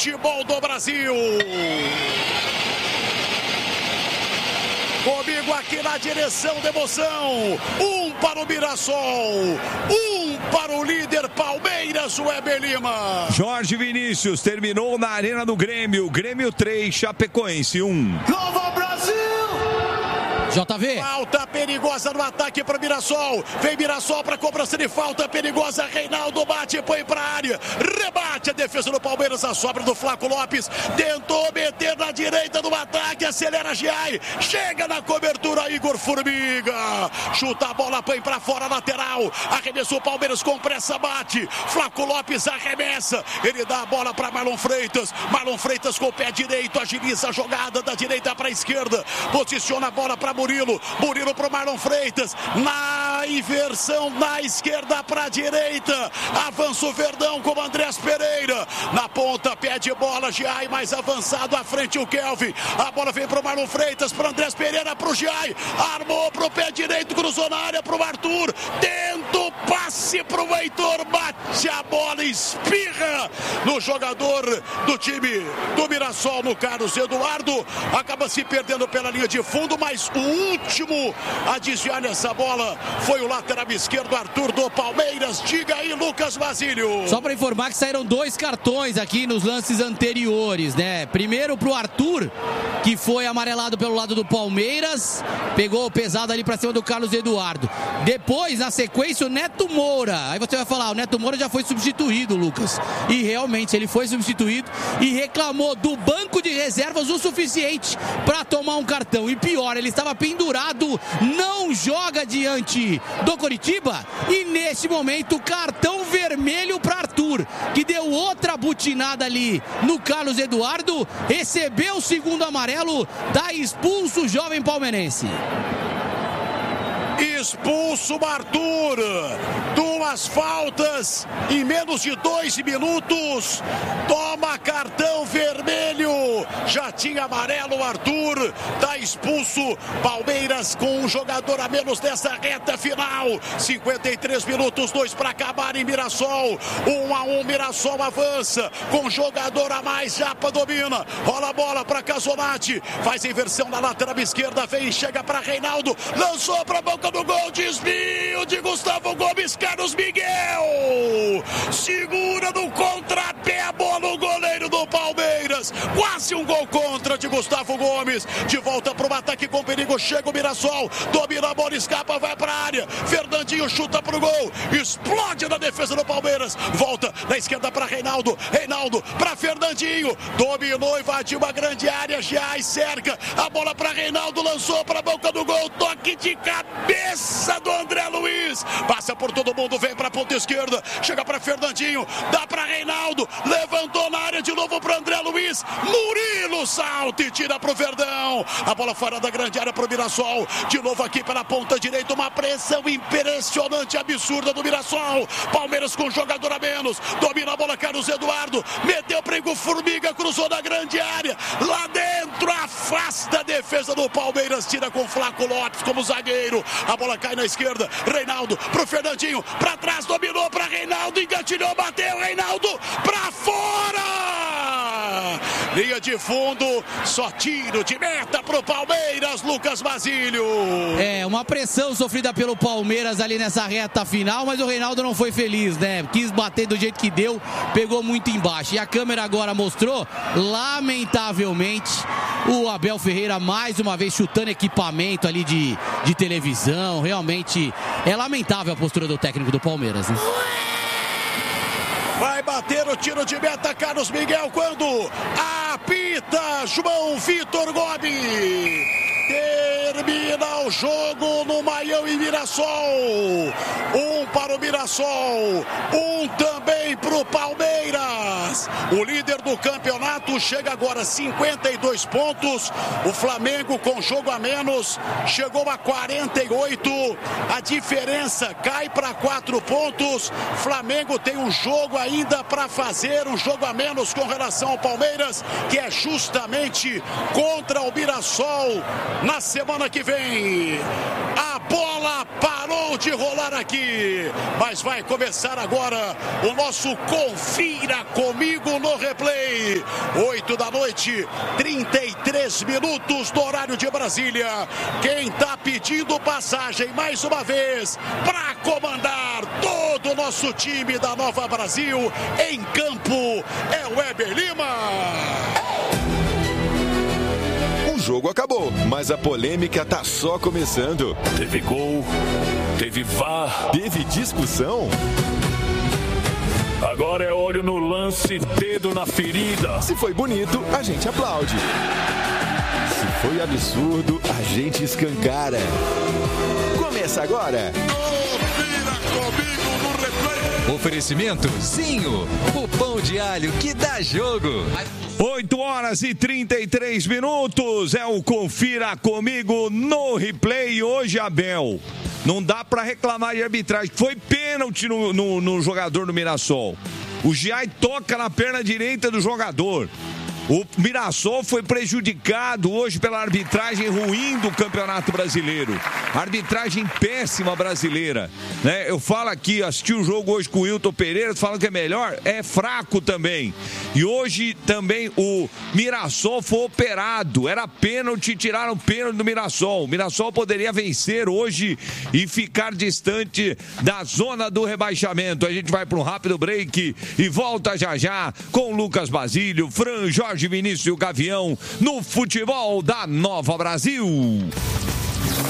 Futebol do Brasil. Comigo aqui na direção da emoção. Um para o Mirassol, um para o líder Palmeiras, o Weber Lima. Jorge Vinícius terminou na Arena do Grêmio. Grêmio 3, Chapecoense 1. Nova Brasil! JV. Falta perigosa no ataque para Mirassol. Vem Mirassol para cobrança de falta perigosa. Reinaldo bate, põe para a área. Rebate a defesa do Palmeiras. A sobra do Flaco Lopes. Tentou meter na direita do ataque. Acelera Giai. Chega na cobertura Igor Formiga. Chuta a bola, põe para fora, lateral. Arremessou o Palmeiras com pressa, bate. Flaco Lopes arremessa. Ele dá a bola para Marlon Freitas. Marlon Freitas com o pé direito. Agiliza a jogada da direita para a esquerda. Posiciona a bola para Murilo para o Marlon Freitas, na inversão na esquerda para a direita, avança o Verdão com o Andrés Pereira, na ponta pede bola, Giai mais avançado, à frente o Kelvin, a bola vem para o Marlon Freitas, para o Andrés Pereira, para o Giai, armou para o pé direito, cruzou na área para o Arthur, tenta o passe para o Heitor, bate a bola, espirra no jogador do time do Mirassol, no Carlos Eduardo, acaba se perdendo pela linha de fundo, mas o último a desviar nessa bola foi o lateral esquerdo Arthur do Palmeiras. Diga aí, Lucas Basílio. Só para informar que saíram 2 cartões aqui nos lances anteriores, né? Primeiro pro Arthur, que foi amarelado pelo lado do Palmeiras, pegou pesado ali para cima do Carlos Eduardo. Depois, na sequência, o Neto Moura. Aí você vai falar, o Neto Moura já foi substituído, Lucas. E realmente ele foi substituído e reclamou do banco de reservas o suficiente para tomar um cartão. E pior, ele estava pendurado, não joga diante do Coritiba e nesse momento cartão vermelho para Arthur, que deu outra butinada ali no Carlos Eduardo, recebeu o segundo amarelo, tá expulso o jovem palmeirense. Expulso o Arthur, 2 faltas em menos de 2 minutos, toma cartão vermelho, já tinha amarelo o Arthur, tá expulso, Palmeiras com um jogador a menos dessa reta final, 53 minutos, 2 para acabar em Mirassol, 1-1, Mirassol avança, com jogador a mais, Japa domina, rola a bola para Casonati, faz a inversão na lateral esquerda, vem, chega para Reinaldo, lançou para a boca do gol, desvio de Gustavo Gomes, Carlos Miguel segura no contrapé a bola, o goleiro do Palmeiras, quase um gol contra de Gustavo Gomes, de volta para o ataque com perigo, chega o Mirassol, domina a bola, escapa, vai para a área, Fernandinho chuta para o gol, explode na defesa do Palmeiras, volta na esquerda para Reinaldo para Fernandinho, dominou, invadiu uma grande área, Giai cerca, a bola para Reinaldo, lançou para a boca do gol, toque de cabeça do André Luiz, passa por todo mundo, vem para a ponta esquerda, chega para Fernandinho, dá para Reinaldo, levantou na área de novo para André Luiz, Murilo salta e tira para o Verdão, a bola fora da grande área para o Mirassol, de novo aqui pela ponta direita, uma pressão impressionante, absurda do Mirassol, Palmeiras com jogador a menos, domina a bola Carlos Eduardo, meteu para Igor Formiga, cruzou na grande área, lá dentro, afasta a defesa do Palmeiras, tira com Flaco Lopes como zagueiro, a bola cai na esquerda, Reinaldo pro Fernandinho, para trás, dominou para Reinaldo, engatilhou, bateu, Reinaldo para fora, linha de fundo, só tiro de meta pro Palmeiras, Lucas Basílio. É, uma pressão sofrida pelo Palmeiras ali nessa reta final, mas o Reinaldo não foi feliz, né? Quis bater do jeito que deu, pegou muito embaixo. E a câmera agora mostrou, lamentavelmente, o Abel Ferreira mais uma vez chutando equipamento ali de televisão. Realmente é lamentável a postura do técnico do Palmeiras, né? Vai bater o tiro de meta Carlos Miguel quando apita João Vitor Gomes. Termina o jogo no Maião e Mirassol. 1 para o Mirassol, 1 também para o Palmeiras. O líder do campeonato chega agora a 52 pontos. O Flamengo com jogo a menos chegou a 48. A diferença cai para 4 pontos. Flamengo tem um jogo ainda para fazer, um jogo a menos com relação ao Palmeiras, que é justamente contra o Mirassol na semana que vem. A bola parou de rolar aqui. Mas vai começar agora o nosso Confira Comigo no Replay. 8 da noite, 33 minutos no horário de Brasília. Quem tá pedindo passagem mais uma vez para comandar todo o nosso time da Nova Brasil em campo é o Weber Lima. O jogo acabou, mas a polêmica tá só começando. Teve gol, teve VAR, teve discussão. Agora é olho no lance, dedo na ferida. Se foi bonito, a gente aplaude. Se foi absurdo, a gente escancara. Começa agora. Confira Comigo no Replay. Oferecimento Zinho, o pão de alho que dá jogo. 8 horas e 33 minutos, é o Confira Comigo no Replay. Hoje, Abel, não dá pra reclamar de arbitragem. Foi pênalti no jogador do Mirassol. O Giai toca na perna direita do jogador. O Mirassol foi prejudicado hoje pela arbitragem ruim do Campeonato Brasileiro. Arbitragem péssima brasileira, né? Eu falo aqui, assisti o jogo hoje com o Wilton Pereira, falam que é melhor, é fraco também. E hoje também o Mirassol foi operado, era pênalti, tiraram pênalti do Mirassol. O Mirassol poderia vencer hoje e ficar distante da zona do rebaixamento. A gente vai para um rápido break e volta já já com Lucas Basílio, Fran, Jorge Vinícius e o Gavião no futebol da Nova Brasil.